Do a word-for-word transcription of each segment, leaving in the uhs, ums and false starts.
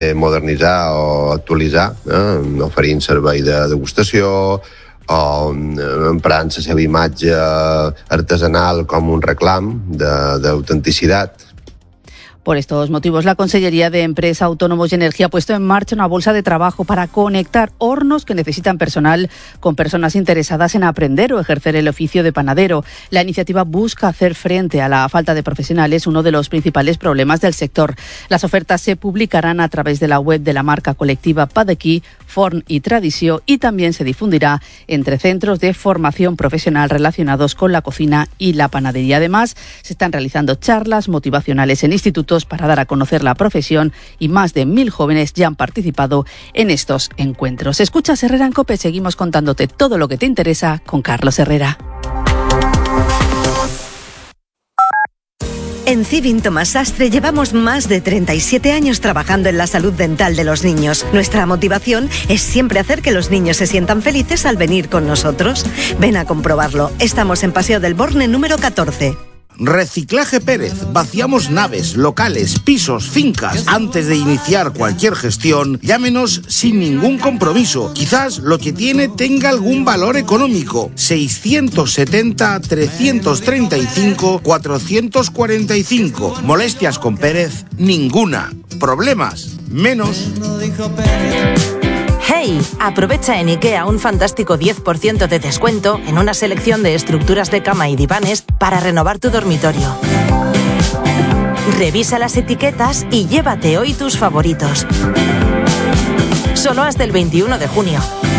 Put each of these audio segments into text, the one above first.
modernitzar o actualitzar, eh, oferint servei de degustació o emprant la seva imatge artesanal com un reclam d'autenticitat. Por estos motivos, la Consellería de Empresa, Autónomos y Energía ha puesto en marcha una bolsa de trabajo para conectar hornos que necesitan personal con personas interesadas en aprender o ejercer el oficio de panadero. La iniciativa busca hacer frente a la falta de profesionales, uno de los principales problemas del sector. Las ofertas se publicarán a través de la web de la marca colectiva Padequí, Forn y Tradició, y también se difundirá entre centros de formación profesional relacionados con la cocina y la panadería. Además, se están realizando charlas motivacionales en institutos para dar a conocer la profesión y más de mil jóvenes ya han participado en estos encuentros. Escuchas Herrera en COPE, seguimos contándote todo lo que te interesa con Carlos Herrera. En Civin Tomás Sastre llevamos más de treinta y siete años trabajando en la salud dental de los niños. Nuestra motivación es siempre hacer que los niños se sientan felices al venir con nosotros. Ven a comprobarlo. Estamos en Paseo del Borne número catorce. Reciclaje Pérez. Vaciamos naves, locales, pisos, fincas. Antes de iniciar cualquier gestión, llámenos sin ningún compromiso. Quizás lo que tiene tenga algún valor económico. seiscientos setenta, trescientos treinta y cinco, cuatrocientos cuarenta y cinco. Molestias con Pérez, ninguna. Problemas, menos. ¡Hey! Aprovecha en IKEA un fantástico diez por ciento de descuento en una selección de estructuras de cama y divanes para renovar tu dormitorio. Revisa las etiquetas y llévate hoy tus favoritos. Solo hasta el veintiuno de junio.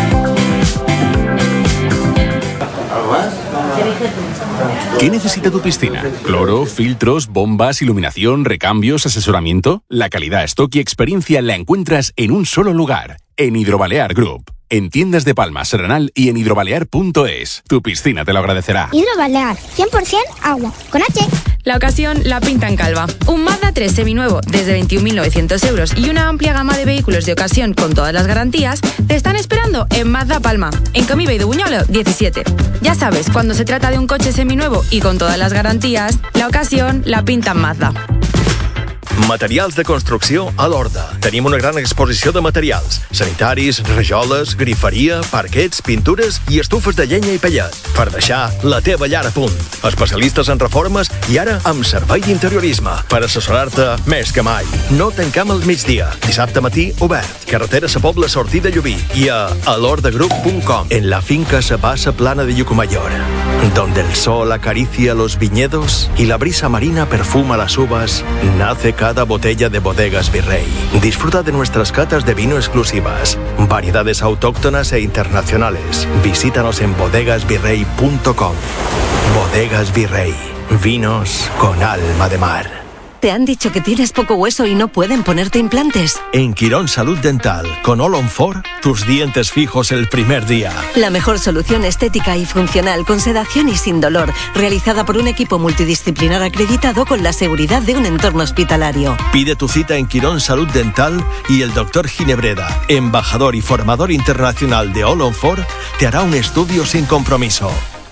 ¿Qué necesita tu piscina? ¿Cloro, filtros, bombas, iluminación, recambios, asesoramiento? La calidad, stock y experiencia la encuentras en un solo lugar, en Hidrobalear Group. En tiendas de Palma, Serranal y en hidrobalear punto es. Tu piscina te lo agradecerá. Hidrobalear, cien por ciento agua, con H. La ocasión la pinta en Calva. Un Mazda tres seminuevo desde veintiún mil novecientos euros y una amplia gama de vehículos de ocasión con todas las garantías te están esperando en Mazda Palma, en Camí de Buñolo diecisiete. Ya sabes, cuando se trata de un coche seminuevo y con todas las garantías, la ocasión la pinta en Mazda. Materials de construcció a l'Horta. Tenim una gran exposició de materials. Sanitaris, rajoles, griferia, parquets, pintures i estufes de llenya i pellet. Per deixar la teva llar a punt. Especialistes en reformes i ara amb servei d'interiorisme. Per assessorar-te més que mai. No tancam al migdia. Dissabte matí obert. Carretera Sa Pobla, sortida Llubí. I a alordagroup punt com. En la finca Sa Bassa Plana de Llucmayor. Donde el sol acaricia los viñedos y la brisa marina perfuma las uvas, nace cada botella de Bodegas Virrey. Disfruta de nuestras catas de vino exclusivas, variedades autóctonas e internacionales. Visítanos en bodegas virrey punto com. Bodegas Virrey. Vinos con alma de mar. ¿Te han dicho que tienes poco hueso y no pueden ponerte implantes? En Quirón Salud Dental, con All on Four, tus dientes fijos el primer día. La mejor solución estética y funcional con sedación y sin dolor, realizada por un equipo multidisciplinar acreditado con la seguridad de un entorno hospitalario. Pide tu cita en Quirón Salud Dental y el doctor Ginebreda, embajador y formador internacional de All on Four, te hará un estudio sin compromiso.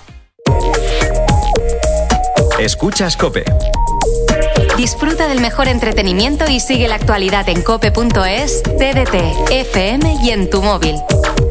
Escuchas COPE. Disfruta del mejor entretenimiento y sigue la actualidad en cope punto es, T D T, F M y en tu móvil.